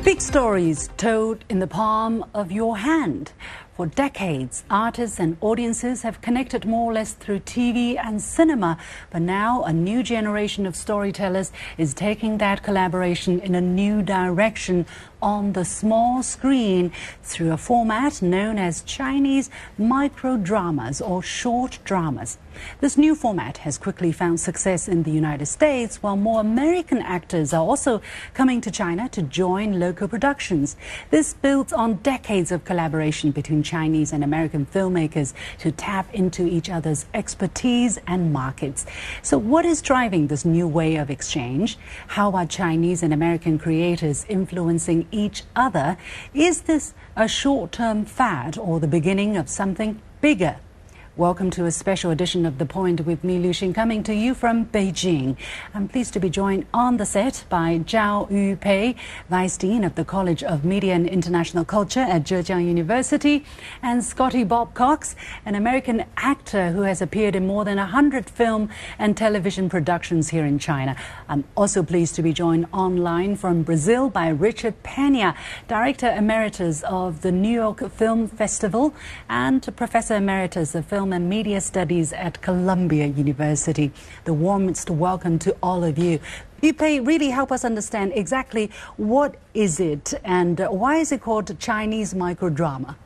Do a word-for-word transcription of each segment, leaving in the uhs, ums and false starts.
Big stories told in the palm of your hand. For decades, artists and audiences have connected more or less through T V and cinema, but now a new generation of storytellers is taking that collaboration in a new direction on the small screen through a format known as Chinese microdramas or short dramas. This new format has quickly found success in the United States, while more American actors are also coming to China to join local productions. This builds on decades of collaboration between Chinese and American filmmakers to tap into each other's expertise and markets. So what is driving this new way of exchange? How are Chinese and American creators influencing each other? Is this a short-term fad or the beginning of something bigger? Welcome to a special edition of The Point with me, Liu Xin, coming to you from Beijing. I'm pleased to be joined on the set by Zhao Yupei, Vice Dean of the College of Media and International Culture at Zhejiang University, and Scotty Bob Cox, an American actor who has appeared in more than one hundred film and television productions here in China. I'm also pleased to be joined online from Brazil by Richard Pena, Director Emeritus of the New York Film Festival and Professor Emeritus of Film and Media Studies at Columbia University. The warmest welcome to all of you. Yupei, really help us understand exactly what is it and why is it called Chinese microdrama?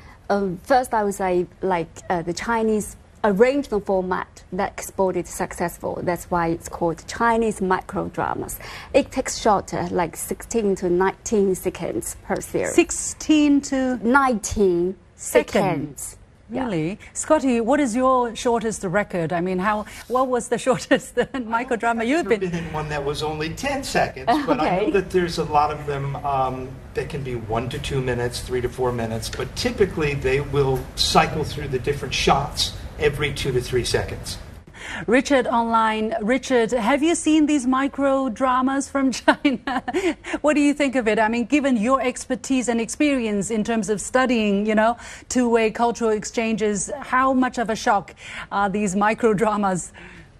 Um, first, I would say like uh, the Chinese arrangement format that exported successful. That's why it's called Chinese microdramas. It takes shorter, like sixteen to nineteen seconds per series. sixteen to nineteen seconds. seconds. Really? Yeah. Scotty, what is your shortest record? I mean, how? What was the shortest microdrama you've been? I've been in one that was only ten seconds, but okay. I know that there's a lot of them um, that can be one to two minutes, three to four minutes, but typically they will cycle through the different shots every two to three seconds. Richard online. Richard, have you seen these micro dramas from China? What do you think of it? I mean, given your expertise and experience in terms of studying, you know, two-way cultural exchanges, how much of a shock are these micro dramas?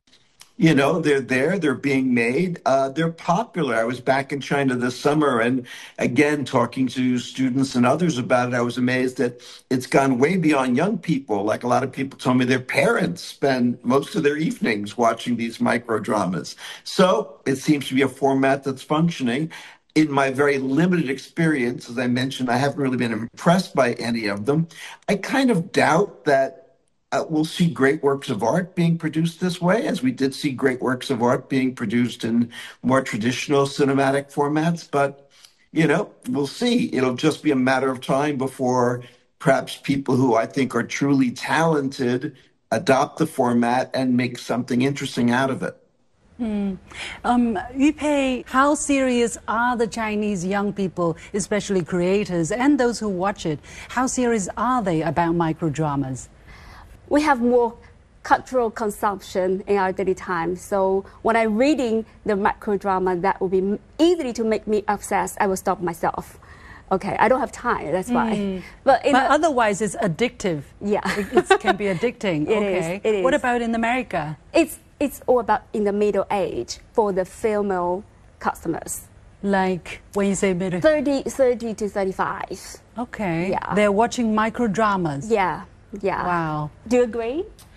You know, they're there, they're being made, uh, they're popular. I was back in China this summer and again, talking to students and others about it, I was amazed that it's gone way beyond young people. Like a lot of people told me their parents spend most of their evenings watching these micro dramas. So it seems to be a format that's functioning. In my very limited experience, as I mentioned, I haven't really been impressed by any of them. I kind of doubt that Uh, we'll see great works of art being produced this way, as we did see great works of art being produced in more traditional cinematic formats. But, you know, we'll see. It'll just be a matter of time before perhaps people who I think are truly talented adopt the format and make something interesting out of it. Hmm. Um, Yupei, how serious are the Chinese young people, especially creators and those who watch it? How serious are they about microdramas? We have more cultural consumption in our daily time. So when I'm reading the macrodrama that will be easily to make me obsessed, I will stop myself. Okay, I don't have time, that's why. Mm. But, but a, otherwise it's addictive. Yeah. It, it can be addicting. It okay. is, it is. What about in America? It's, it's all about in the middle age for the female customers. Like when you say middle? thirty, thirty to thirty-five. Okay. Yeah. They're watching microdramas. Yeah. Yeah. Wow. Do you agree?